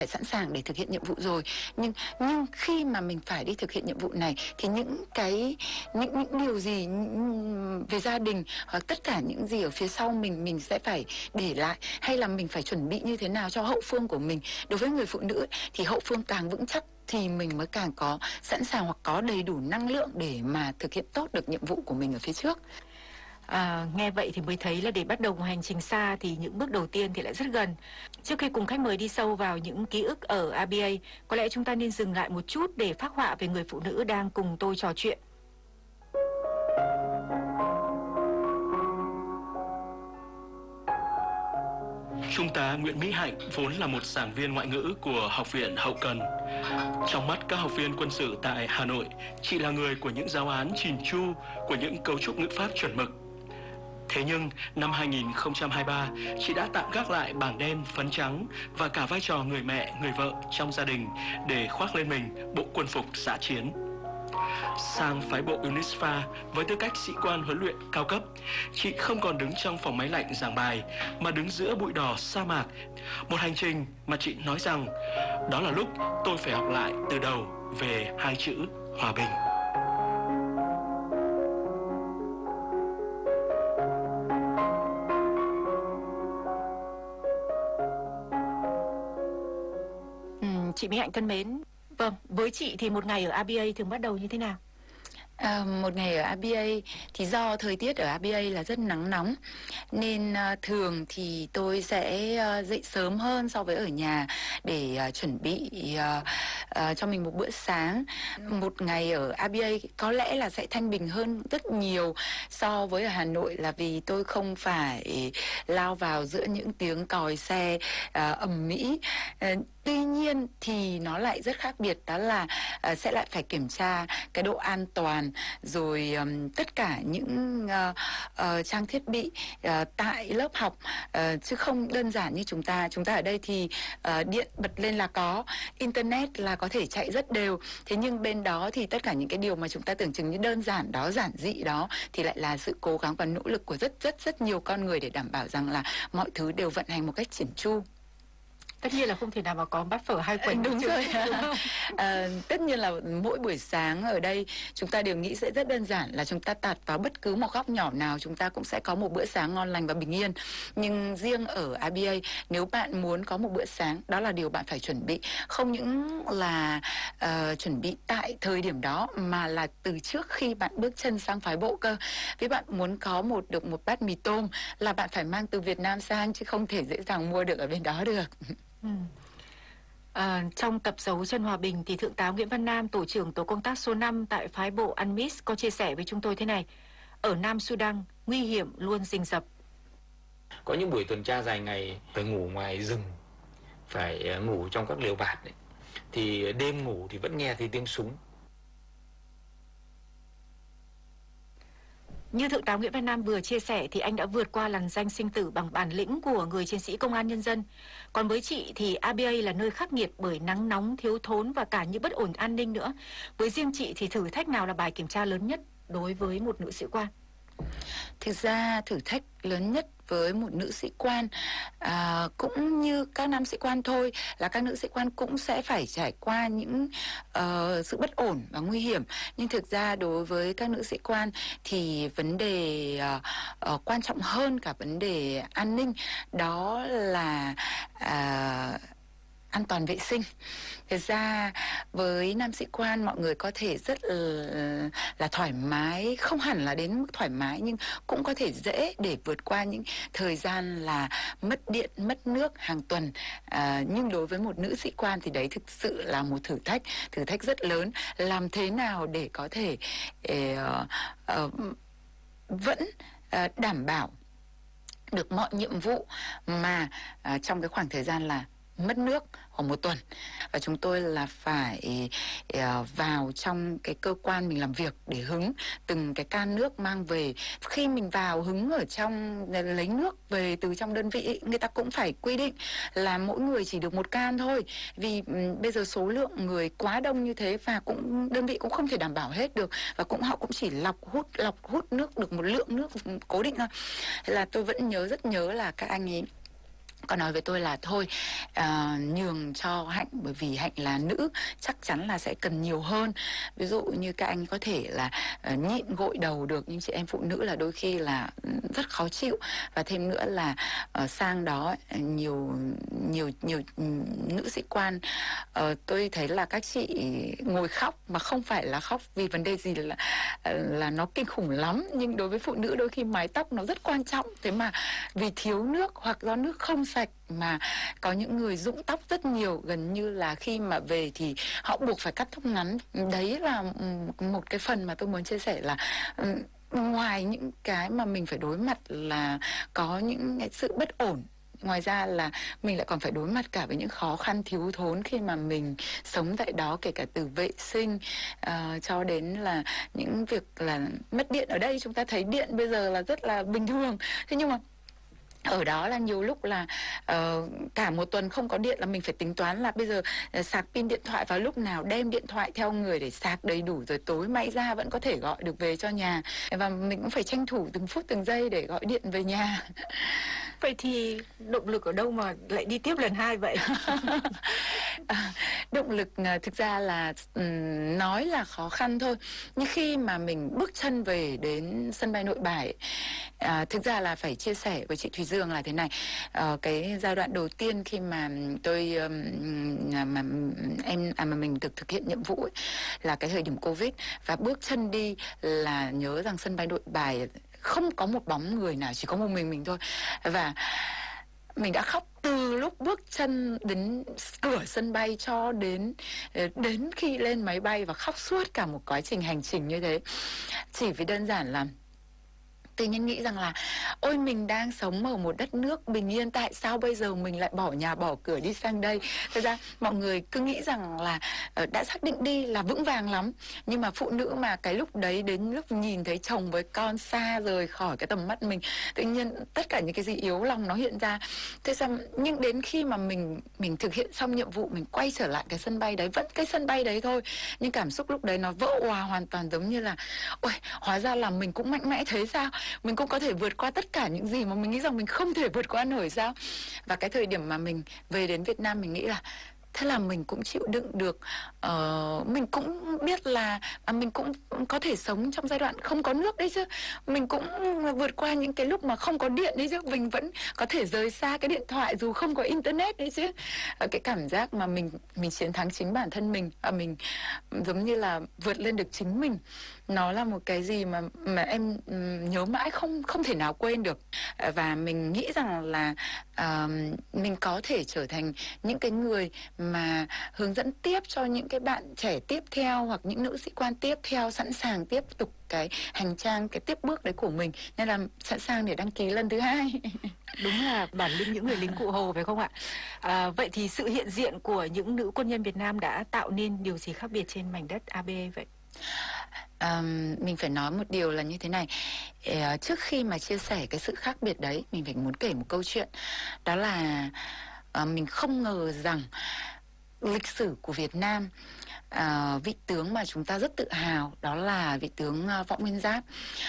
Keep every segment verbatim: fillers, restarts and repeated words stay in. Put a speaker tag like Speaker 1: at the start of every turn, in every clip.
Speaker 1: phải sẵn sàng để thực hiện nhiệm vụ rồi, nhưng nhưng khi mà mình phải đi thực hiện nhiệm vụ này thì những cái những những điều gì về gia đình hoặc tất cả những gì ở phía sau mình mình sẽ phải để lại, hay là mình phải chuẩn bị như thế nào cho hậu phương của mình. Đối với người phụ nữ thì hậu phương càng vững chắc thì mình mới càng có sẵn sàng hoặc có đầy đủ năng lượng để mà thực hiện tốt được nhiệm vụ của mình ở phía trước.
Speaker 2: À, nghe vậy thì mới thấy là để bắt đầu một hành trình xa thì những bước đầu tiên thì lại rất gần. Trước khi cùng khách mời đi sâu vào những ký ức ở a bê a, có lẽ chúng ta nên dừng lại một chút để phác họa về người phụ nữ đang cùng tôi trò chuyện.
Speaker 3: Trung tá Nguyễn Mỹ Hạnh vốn là một giảng viên ngoại ngữ của Học viện Hậu cần. Trong mắt các học viên quân sự tại Hà Nội, chị là người của những giáo án chỉn chu, của những cấu trúc ngữ pháp chuẩn mực. Thế nhưng, năm hai nghìn không trăm hai mươi ba, chị đã tạm gác lại bảng đen, phấn trắng và cả vai trò người mẹ, người vợ trong gia đình để khoác lên mình bộ quân phục dã chiến. Sang phái bộ UNISFA với tư cách sĩ quan huấn luyện cao cấp, chị không còn đứng trong phòng máy lạnh giảng bài mà đứng giữa bụi đỏ sa mạc. Một hành trình mà chị nói rằng đó là lúc tôi phải học lại từ đầu về hai chữ hòa bình.
Speaker 2: Ừ, chị Mỹ Hạnh thân mến, vâng, với chị thì một ngày ở a bê a thường bắt đầu như thế nào?
Speaker 1: À, một ngày ở a bê a thì do thời tiết ở a bê a là rất nắng nóng nên uh, thường thì tôi sẽ uh, dậy sớm hơn so với ở nhà để uh, chuẩn bị uh, uh, cho mình một bữa sáng. Một ngày ở a bê a có lẽ là sẽ thanh bình hơn rất nhiều so với ở Hà Nội, là vì tôi không phải lao vào giữa những tiếng còi xe uh, ầm ĩ. Uh, tuy nhiên thì nó lại rất khác biệt, đó là uh, sẽ lại phải kiểm tra cái độ an toàn, rồi um, tất cả những uh, uh, trang thiết bị uh, tại lớp học, uh, chứ không đơn giản như chúng ta. Chúng ta ở đây thì uh, điện bật lên là có, internet là có thể chạy rất đều. Thế nhưng bên đó thì tất cả những cái điều mà chúng ta tưởng chừng như đơn giản đó, giản dị đó, thì lại là sự cố gắng và nỗ lực của rất rất rất nhiều con người để đảm bảo rằng là mọi thứ đều vận hành một cách chỉn chu.
Speaker 2: Tất nhiên là không thể nào mà có bát phở hai quần.
Speaker 1: Đúng rồi. à, tất nhiên là mỗi buổi sáng ở đây chúng ta đều nghĩ sẽ rất đơn giản, là chúng ta tạt vào bất cứ một góc nhỏ nào chúng ta cũng sẽ có một bữa sáng ngon lành và bình yên. Nhưng riêng ở a bê a, nếu bạn muốn có một bữa sáng, đó là điều bạn phải chuẩn bị. Không những là uh, chuẩn bị tại thời điểm đó, mà là từ trước khi bạn bước chân sang phái bộ cơ. Vì bạn muốn có một được một bát mì tôm là bạn phải mang từ Việt Nam sang, chứ không thể dễ dàng mua được ở bên đó được.
Speaker 2: Ừ. À, trong tập Dấu chân hòa bình thì Thượng tá Nguyễn Văn Nam, tổ trưởng tổ công tác số năm tại phái bộ a en em i ét có chia sẻ với chúng tôi thế này: ở Nam Sudan, nguy hiểm luôn rình rập.
Speaker 4: Có những buổi tuần tra dài ngày phải ngủ ngoài rừng, phải ngủ trong các lều bạt ấy. Thì đêm ngủ thì vẫn nghe thấy tiếng súng.
Speaker 2: Như Thượng tá Nguyễn Văn Nam vừa chia sẻ thì anh đã vượt qua lằn ranh sinh tử bằng bản lĩnh của người chiến sĩ công an nhân dân. Còn với chị thì a bê a là nơi khắc nghiệt bởi nắng nóng, thiếu thốn và cả những bất ổn an ninh nữa. Với riêng chị thì thử thách nào là bài kiểm tra lớn nhất đối với một nữ sĩ quan?
Speaker 1: Thực ra thử thách lớn nhất với một nữ sĩ quan à, cũng như các nam sĩ quan thôi, là các nữ sĩ quan cũng sẽ phải trải qua những uh, sự bất ổn và nguy hiểm. Nhưng thực ra đối với các nữ sĩ quan thì vấn đề uh, uh, quan trọng hơn cả vấn đề an ninh, đó là uh, an toàn vệ sinh. Thực ra với nam sĩ quan mọi người có thể rất là, là thoải mái, không hẳn là đến mức thoải mái, nhưng cũng có thể dễ để vượt qua những thời gian là mất điện, mất nước hàng tuần. À, nhưng đối với một nữ sĩ quan thì đấy thực sự là một thử thách, thử thách rất lớn. Làm thế nào để có thể uh, uh, vẫn uh, đảm bảo được mọi nhiệm vụ mà uh, trong cái khoảng thời gian là mất nước khoảng một tuần, và chúng tôi là phải uh, vào trong cái cơ quan mình làm việc để hứng từng cái can nước mang về. Khi mình vào hứng ở trong, lấy nước về từ trong đơn vị, người ta cũng phải quy định là mỗi người chỉ được một can thôi, vì um, bây giờ số lượng người quá đông như thế, và cũng đơn vị cũng không thể đảm bảo hết được, và cũng họ cũng chỉ lọc hút lọc hút nước được một lượng nước cố định thôi. Thế là tôi vẫn nhớ, rất nhớ là các anh ấy có nói với tôi là thôi à, nhường cho Hạnh, bởi vì Hạnh là nữ chắc chắn là sẽ cần nhiều hơn. Ví dụ như các anh có thể là uh, nhịn gội đầu được, nhưng chị em phụ nữ là đôi khi là rất khó chịu. Và thêm nữa là uh, sang đó nhiều nhiều nhiều nữ sĩ quan, uh, tôi thấy là các chị ngồi khóc mà không phải là khóc vì vấn đề gì là uh, là nó kinh khủng lắm, nhưng đối với phụ nữ đôi khi mái tóc nó rất quan trọng. Thế mà vì thiếu nước hoặc do nước không sạch mà có những người rụng tóc rất nhiều, gần như là khi mà về thì họ buộc phải cắt tóc ngắn. Đấy là một cái phần mà tôi muốn chia sẻ là ngoài những cái mà mình phải đối mặt là có những cái sự bất ổn, ngoài ra là mình lại còn phải đối mặt cả với những khó khăn thiếu thốn khi mà mình sống tại đó, kể cả từ vệ sinh uh, cho đến là những việc là mất điện. Ở đây chúng ta thấy điện bây giờ là rất là bình thường, thế nhưng mà ở đó là nhiều lúc là uh, cả một tuần không có điện là mình phải tính toán là bây giờ uh, sạc pin điện thoại vào lúc nào, đem điện thoại theo người để sạc đầy đủ, rồi tối may ra vẫn có thể gọi được về cho nhà. Và mình cũng phải tranh thủ từng phút từng giây để gọi điện về nhà.
Speaker 2: Vậy thì động lực ở đâu mà lại đi tiếp lần hai vậy?
Speaker 1: à, động lực uh, thực ra là um, nói là khó khăn thôi, nhưng khi mà mình bước chân về đến sân bay Nội Bài, uh, thực ra là phải chia sẻ với chị Thùy Dương là thế này. Uh, cái giai đoạn đầu tiên khi mà tôi um, mà em à, mà mình được thực hiện nhiệm vụ ấy, là cái thời điểm Covid, và bước chân đi là nhớ rằng sân bay Nội Bài không có một bóng người nào, chỉ có một mình mình thôi. Và mình đã khóc từ lúc bước chân đến cửa sân bay cho đến đến khi lên máy bay, và khóc suốt cả một quá trình hành trình như thế. Chỉ vì đơn giản là tự nhiên nghĩ rằng là ôi mình đang sống ở một đất nước bình yên, tại sao bây giờ mình lại bỏ nhà bỏ cửa đi sang đây. Thật ra mọi người cứ nghĩ rằng là đã xác định đi là vững vàng lắm, nhưng mà phụ nữ mà cái lúc đấy, đến lúc nhìn thấy chồng với con xa rời khỏi cái tầm mắt mình, tự nhiên tất cả những cái gì yếu lòng nó hiện ra. Thế sao nhưng đến khi mà mình mình thực hiện xong nhiệm vụ, mình quay trở lại cái sân bay đấy, vẫn cái sân bay đấy thôi, nhưng cảm xúc lúc đấy nó vỡ òa hoàn toàn, giống như là ôi hóa ra là mình cũng mạnh mẽ thế sao, mình cũng có thể vượt qua tất cả những gì mà mình nghĩ rằng mình không thể vượt qua nổi sao. Và cái thời điểm mà mình về đến Việt Nam, mình nghĩ là thế là mình cũng chịu đựng được, uh, mình cũng biết là à, mình cũng có thể sống trong giai đoạn không có nước đấy chứ, mình cũng vượt qua những cái lúc mà không có điện đấy chứ, mình vẫn có thể rời xa cái điện thoại dù không có internet đấy chứ. Uh, cái cảm giác mà mình mình chiến thắng chính bản thân mình, và mình giống như là vượt lên được chính mình, nó là một cái gì mà mà em um, nhớ mãi, không không thể nào quên được. Uh, và mình nghĩ rằng là uh, mình có thể trở thành những cái người mà hướng dẫn tiếp cho những cái bạn trẻ tiếp theo, hoặc những nữ sĩ quan tiếp theo sẵn sàng tiếp tục cái hành trang, cái tiếp bước đấy của mình, nên là sẵn sàng để đăng ký lần thứ hai.
Speaker 2: Đúng là bản lĩnh những người lính cụ Hồ, phải không ạ? À, vậy thì sự hiện diện của những nữ quân nhân Việt Nam đã tạo nên điều gì khác biệt trên mảnh đất a bê a vậy?
Speaker 1: À, mình phải nói một điều là như thế này. À, trước khi mà chia sẻ cái sự khác biệt đấy, mình phải muốn kể một câu chuyện. Đó là à, mình không ngờ rằng lịch sử của Việt Nam, à, vị tướng mà chúng ta rất tự hào đó là vị tướng uh, Võ Nguyên Giáp.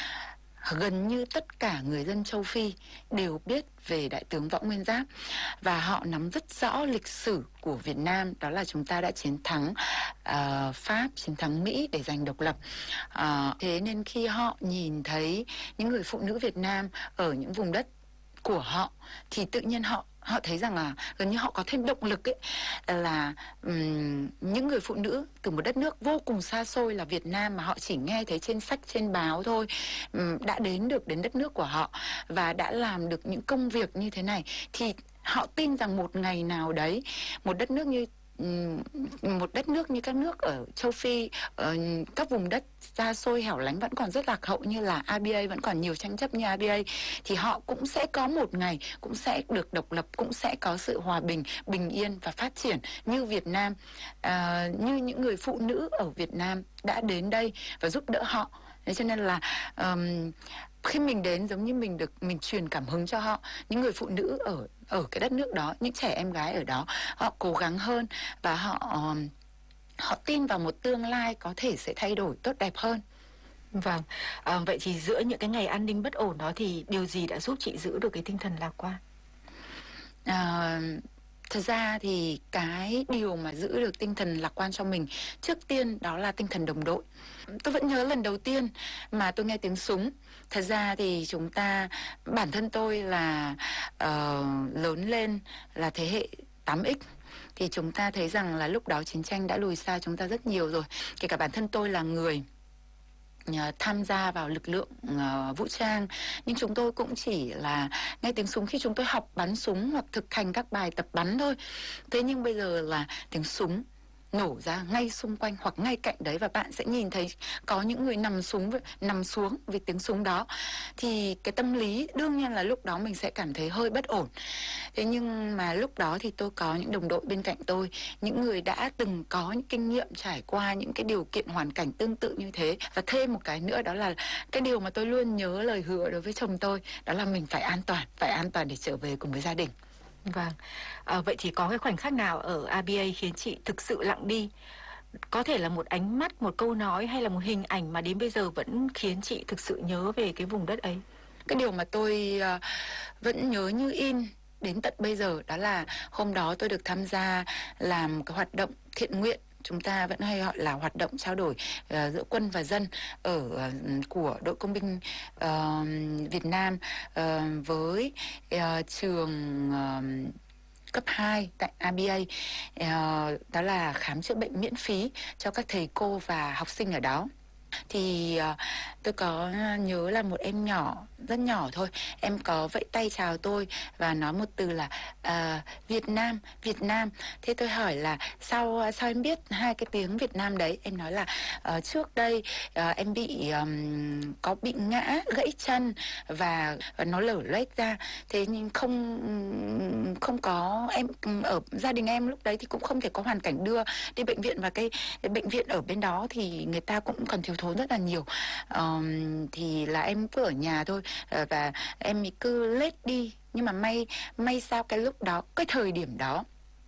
Speaker 1: Gần như tất cả người dân châu Phi đều biết về đại tướng Võ Nguyên Giáp, và họ nắm rất rõ lịch sử của Việt Nam, đó là chúng ta đã chiến thắng uh, Pháp, chiến thắng Mỹ để giành độc lập. Uh, thế nên khi họ nhìn thấy những người phụ nữ Việt Nam ở những vùng đất của họ, thì tự nhiên họ họ thấy rằng là gần như họ có thêm động lực ấy, là um, những người phụ nữ từ một đất nước vô cùng xa xôi là Việt Nam, mà họ chỉ nghe thấy trên sách, trên báo thôi, um, đã đến được đến đất nước của họ và đã làm được những công việc như thế này, thì họ tin rằng một ngày nào đấy một đất nước như một đất nước như các nước ở châu Phi, ở các vùng đất xa xôi hẻo lánh vẫn còn rất lạc hậu như là a bê a, vẫn còn nhiều tranh chấp như a bê a, thì họ cũng sẽ có một ngày cũng sẽ được độc lập, cũng sẽ có sự hòa bình, bình yên và phát triển như Việt Nam, à, như những người phụ nữ ở Việt Nam đã đến đây và giúp đỡ họ. Thế cho nên là um, khi mình đến, giống như mình được mình truyền cảm hứng cho họ, những người phụ nữ ở ở cái đất nước đó, những trẻ em gái ở đó, họ cố gắng hơn và họ um, họ tin vào một tương lai có thể sẽ thay đổi tốt đẹp hơn.
Speaker 2: Vâng, à, vậy thì giữa những cái ngày an ninh bất ổn đó thì điều gì đã giúp chị giữ được cái tinh thần lạc quan?
Speaker 1: À, thật ra thì cái điều mà giữ được tinh thần lạc quan cho mình trước tiên đó là tinh thần đồng đội. Tôi vẫn nhớ lần đầu tiên mà tôi nghe tiếng súng. Thật ra thì chúng ta, bản thân tôi là uh, lớn lên là thế hệ tám ích, thì chúng ta thấy rằng là lúc đó chiến tranh đã lùi xa chúng ta rất nhiều rồi. Kể cả bản thân tôi là người tham gia vào lực lượng uh, vũ trang, nhưng chúng tôi cũng chỉ là nghe tiếng súng khi chúng tôi học bắn súng hoặc thực hành các bài tập bắn thôi. Thế nhưng bây giờ là tiếng súng nổ ra ngay xung quanh hoặc ngay cạnh đấy, và bạn sẽ nhìn thấy có những người nằm súng nằm xuống vì tiếng súng đó, thì cái tâm lý đương nhiên là lúc đó mình sẽ cảm thấy hơi bất ổn. Thế nhưng mà lúc đó thì tôi có những đồng đội bên cạnh tôi, những người đã từng có những kinh nghiệm trải qua những cái điều kiện hoàn cảnh tương tự như thế. Và thêm một cái nữa đó là cái điều mà tôi luôn nhớ lời hứa đối với chồng tôi, đó là mình phải an toàn, phải an toàn để trở về cùng với gia đình.
Speaker 2: Vâng, à, vậy thì có cái khoảnh khắc nào ở a bê a khiến chị thực sự lặng đi? Có thể là một ánh mắt, một câu nói hay là một hình ảnh mà đến bây giờ vẫn khiến chị thực sự nhớ về cái vùng đất ấy?
Speaker 1: Cái điều mà tôi uh, vẫn nhớ như in đến tận bây giờ đó là hôm đó tôi được tham gia làm một cái hoạt động thiện nguyện. Chúng ta vẫn hay gọi là hoạt động trao đổi uh, giữa quân và dân ở uh, của đội công binh uh, Việt Nam uh, với uh, trường uh, cấp hai tại a bê a, uh, đó là khám chữa bệnh miễn phí cho các thầy cô và học sinh ở đó. Thì uh, tôi có nhớ là một em nhỏ, rất nhỏ thôi, em có vẫy tay chào tôi và nói một từ là uh, Việt Nam, Việt Nam. Thế tôi hỏi là sao sao em biết hai cái tiếng Việt Nam đấy? Em nói là uh, trước đây uh, em bị um, có bị ngã gãy chân và uh, nó lở loét ra. Thế nhưng không không có em ở gia đình em lúc đấy thì cũng không thể có hoàn cảnh đưa đi bệnh viện, và cái, cái bệnh viện ở bên đó thì người ta cũng còn thiếu thốn rất là nhiều. Um, thì là em cứ ở nhà thôi, uh, và em cứ lết đi. Nhưng mà may may sao cái lúc đó, cái thời điểm đó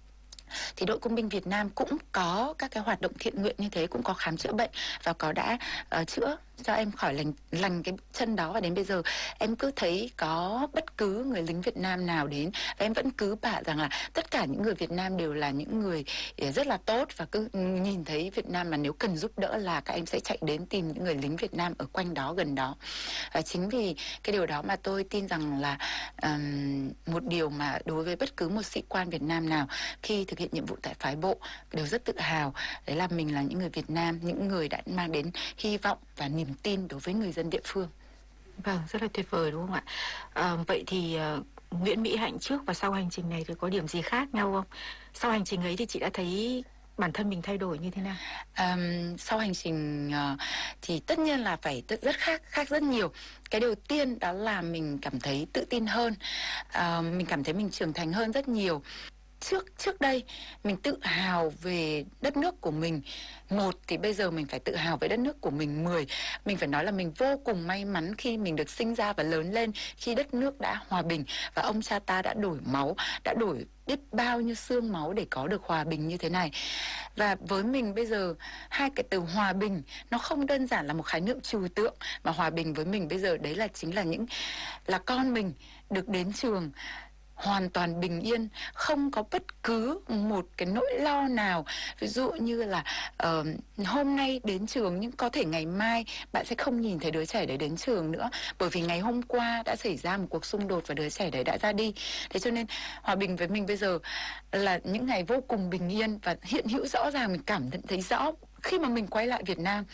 Speaker 1: thì đội công binh Việt Nam cũng có các cái hoạt động thiện nguyện như thế, cũng có khám chữa bệnh và có đã uh, chữa cho em khỏi lành lành cái chân đó. Và đến bây giờ em cứ thấy có bất cứ người lính Việt Nam nào đến, và em vẫn cứ bảo rằng là tất cả những người Việt Nam đều là những người rất là tốt, và cứ nhìn thấy Việt Nam mà nếu cần giúp đỡ là các em sẽ chạy đến tìm những người lính Việt Nam ở quanh đó, gần đó. Và chính vì cái điều đó mà tôi tin rằng là um, một điều mà đối với bất cứ một sĩ quan Việt Nam nào khi thực hiện nhiệm vụ tại phái bộ đều rất tự hào, đấy là mình là những người Việt Nam, những người đã mang đến hy vọng và niềm tin đối với người dân địa phương.
Speaker 2: Vâng, rất là tuyệt vời đúng không ạ? À, vậy thì uh, Nguyễn Mỹ Hạnh trước và sau hành trình này thì có điểm gì khác nhau không? Sau hành trình ấy thì chị đã thấy bản thân mình thay đổi như thế nào?
Speaker 1: Um, sau hành trình uh, thì tất nhiên là phải rất khác, khác rất nhiều. Cái đầu tiên đó là mình cảm thấy tự tin hơn, uh, mình cảm thấy mình trưởng thành hơn rất nhiều. Trước trước đây mình tự hào về đất nước của mình một, thì bây giờ mình phải tự hào về đất nước của mình mười. Mình phải nói là mình vô cùng may mắn khi mình được sinh ra và lớn lên khi đất nước đã hòa bình, và ông cha ta đã đổi máu, đã đổi biết bao nhiêu xương máu để có được hòa bình như thế này. Và với mình bây giờ, hai cái từ hòa bình nó không đơn giản là một khái niệm trừu tượng, mà hòa bình với mình bây giờ đấy là chính là những là con mình được đến trường hoàn toàn bình yên, không có bất cứ một cái nỗi lo nào. Ví dụ như là uh, hôm nay đến trường nhưng có thể ngày mai bạn sẽ không nhìn thấy đứa trẻ đấy đến trường nữa, bởi vì ngày hôm qua đã xảy ra một cuộc xung đột và đứa trẻ đấy đã ra đi. Thế cho nên hòa bình với mình bây giờ là những ngày vô cùng bình yên và hiện hữu rõ ràng, mình cảm thấy rõ khi mà mình quay lại Việt Nam.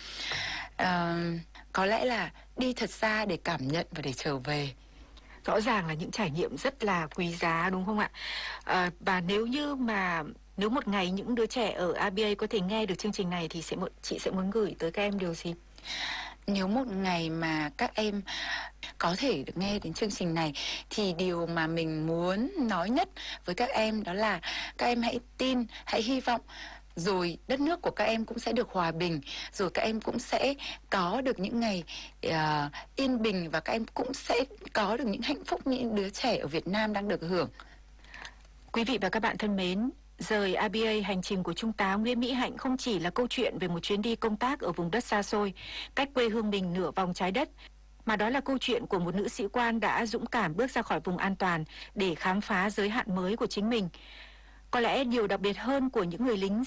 Speaker 1: Uh, có lẽ là đi thật xa để cảm nhận và để trở về.
Speaker 2: Rõ ràng là những trải nghiệm rất là quý giá đúng không ạ? À, và nếu như mà nếu một ngày những đứa trẻ ở a bê a có thể nghe được chương trình này thì sẽ chị sẽ muốn gửi tới các em điều gì?
Speaker 1: Nếu một ngày mà các em có thể được nghe đến chương trình này thì điều mà mình muốn nói nhất với các em đó là các em hãy tin, hãy hy vọng, rồi đất nước của các em cũng sẽ được hòa bình, rồi các em cũng sẽ có được những ngày uh, yên bình, và các em cũng sẽ có được những hạnh phúc như những đứa trẻ ở Việt Nam đang được hưởng.
Speaker 2: Quý vị và các bạn thân mến, rời a bê a, hành trình của Trung tá Nguyễn Mỹ Hạnh không chỉ là câu chuyện về một chuyến đi công tác ở vùng đất xa xôi, cách quê hương mình nửa vòng trái đất, mà đó là câu chuyện của một nữ sĩ quan đã dũng cảm bước ra khỏi vùng an toàn để khám phá giới hạn mới của chính mình. Có lẽ điều đặc biệt hơn của những người lính